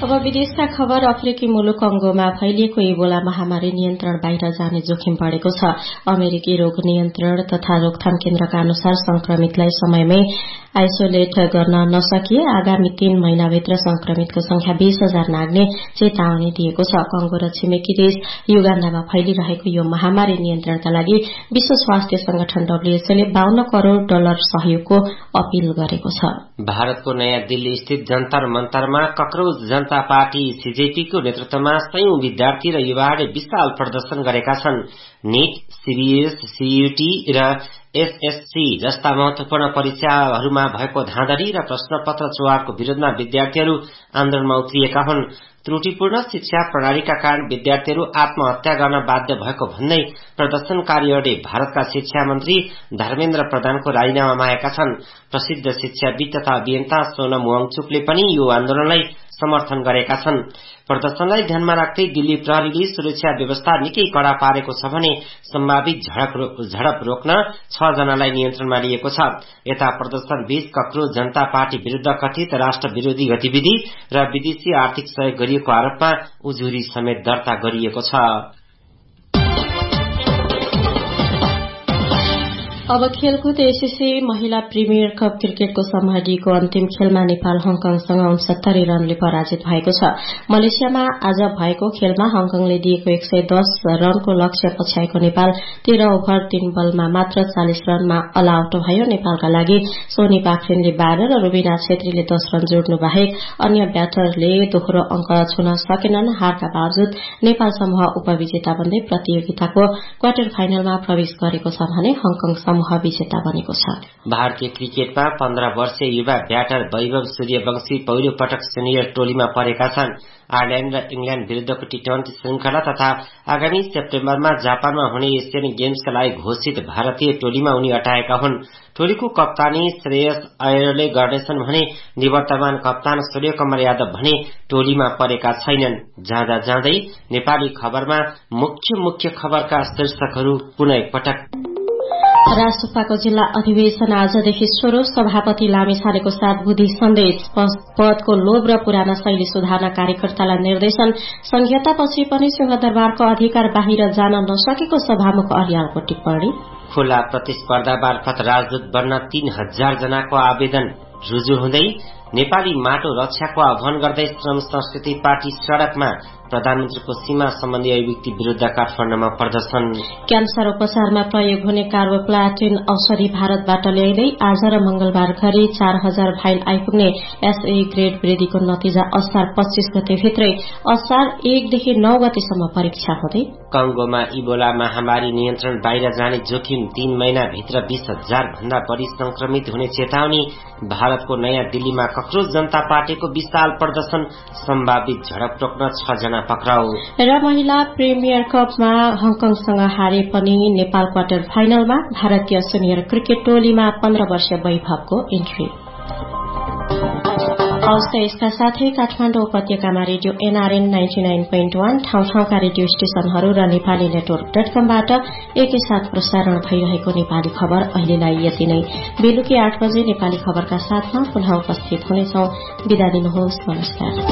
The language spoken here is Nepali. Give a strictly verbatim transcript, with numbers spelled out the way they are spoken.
अब विदेशका खबर। अफ्रिकी मुलुक कंगोमा फैलिएको इबोला महामारी नियन्त्रण बाहिर जाने जोखिम बढ़ेको छ। अमेरिकी रोग नियन्त्रण तथा रोकथाम केन्द्रका अनुसार संक्रमितलाई समयमै आइसोलेट गर्न नसकिए आगामी तीन महिनाभित्र संक्रमितको संख्या बीस हजार नाग्ने चेतावनी दिएको छ। कंगो र छिमेकी देश युगाण्डामा फैलिरहेको यो महामारी नियन्त्रणका लागि विश्व स्वास्थ्य संगठन डब्ल्यूएचओले बाहन्न करोड़ डलर सहयोगको अपील गरेको छ। भारतको नयाँ दिल्ली स्थित जन्तर मन्तरमा कक्रोच जनता पार्टी सीजेपीको नेतृत्वमा सयौं विद्यार्थी र युवाहरूले विशाल प्रदर्शन गरेका छन्। नीट, सीबीएस, सीयूटी र एसएससी जस्ता महत्वपूर्ण परीक्षाहरूमा भएको धाँधली र प्रश्नपत्र चोहारको विरोधमा विद्यार्थीहरू आन्दोलनमा उत्रिएका हुन्। त्रुटिपूर्ण शिक्षा प्रणालीका कारण विद्यार्थीहरू आत्महत्या गर्न बाध्य भएको भन्दै प्रदर्शनकारीहरूले भारतका शिक्षा मन्त्री धर्मेन्द्र प्रधानको राजीनामा मागेका छन्। प्रसिद्ध शिक्षाविद तथा अभियन्ता सोनम वाङचुकले पनि यो आन्दोलनलाई समर्थन गरेका छन्। प्रदर्शनलाई ध्यानमा राख्दै दिल्ली प्रहरीले सुरक्षा व्यवस्था निकै कड़ा पारेको छ भने सम्भावित झडप रोक्न छ जनालाई नियन्त्रणमा लिएको छ। यता प्रदर्शन बीच कक्रोच जनता पार्टी विरूद्ध कथित राष्ट्र विरोधी गतिविधि र विदेशी आर्थिक सहयोग गरिएको आरोपमा उजुरी समेत दर्ता गरिएको छ। अब खेलकुद। एसीसी महिला प्रिमियर कप क्रिकेटको समूह डीको अन्तिम खेलमा नेपाल हङकङसँग उनसत्तरी रनले पराजित भएको छ। मलेसियामा आज भएको खेलमा हङकङले दिएको एक सय दस रनको लक्ष्य पछ्याएको नेपाल तेह्र ओभर तीन बलमा मात्र चालिस रनमा अल आउट भयो। नेपालका लागि सोनी पाखरिनले बाह्र र रुबिना छेत्रीले दस रन जोड्नु बाहेक अन्य ब्याटरले दोहोरो अंक छुन सकेनन्। हारका बावजुद नेपाल समूह उपविजेता बन्दै प्रतियोगिताको क्वार्टर फाइनलमा प्रवेश गरेको छ भने हङकङ समूह विजेता बनेको छ। भारतीय क्रिकेटमा पन्ध्र वर्षीय युवा ब्याटर वैभव सूर्यवंशी पहिलो पटक सिनियर टोलीमा परेका छन्। आयरल्याण्ड र इंग्ल्याण्ड विरूद्धको टी ट्वेन्टी श्रृंखला तथा आगामी सेप्टेम्बरमा जापानमा हुने एसियन गेम्सका लागि घोषित भारतीय टोलीमा उनी अटाएका हुन्। टोलीको कप्तानी श्रेयस अय्यरले गर्नेछन् भने निवर्तमान कप्तान सूर्यकुमार यादव भने टोलीमा परेका छैनन्। जाँदा जाँदै नेपाली खबरमा मुख्य मुख्य खबरका शीर्षकहरू पुनः एकपटक। राजसभाको जिल्ला अधिवेशन आजदेखि सुरु। सभापति लामिछानेको साथ बुद्धि सन्देश। पदको लोभ र पुराना शैली सुधार्न कार्यकर्तालाई निर्देशन। संहितापछि पनि सिंहदरबारको अधिकार बाहिर जान नसकेको सभामुख अर्यालको टिप्पणी। खुला प्रतिस्पर्धा मार्फत राजदूत बन्न तीन हजार जनाको आवेदन रुजु हुँदै नेपाली माटो रक्षाको आह्वान गर्दै श्रम संस्कृति पार्टी सड़कमा। प्रधानमन्त्रीको सीमा सम्बन्धी अभिव्यक्ति विरूद्ध काठमाडौँमा प्रदर्शन। क्यान्सर उपचारमा प्रयोग हुने कार्बोप्लाटिन औषधि भारतबाट ल्याइँदै आज र मंगलबार गरी चार हजार भाइल आइपुग्ने एसए ग्रेड वृद्धिको नतिजा असार पच्चीस गते भित्रै असार एकदेखि नौ गतेसम्म परीक्षा हुँदै। कंगोमा इबोला महामारी नियन्त्रण बाहिर जाने जोखिम तीन महिना भित्र बीस हजार भन्दा बढ़ी संक्रमित हुने चेतावनी। भारतको नयाँ दिल्लीमा कक्रोच जनता पार्टीको विशाल प्रदर्शन। सम्भावित झडप रोक्न छ जना पक्राउ। र महिला प्रिमियर कपमा हङकङसँग हारे पनि नेपाल क्वार्टर फाइनलमा। भारतीय सिनियर क्रिकेट टोलीमा पन्ध्र वर्षीय वैभवको इन्ट्री। हवस् यसका साथै काठमाडौँ उपत्यकामा radio NRN ninety nine point one ठाउँ ठाउँका रेडियो स्टेशनहरू र नेपाली नेटवर्क डट कमबाट एकैसाथ प्रसारण भइरहेको नेपाली खबर अहिलेलाई यति नै। बेलुकी आठ बजे नेपाली खबरका साथमा पुनः उपस्थित हुनेछौं। बिदा दिनुहोस्। नमस्कार।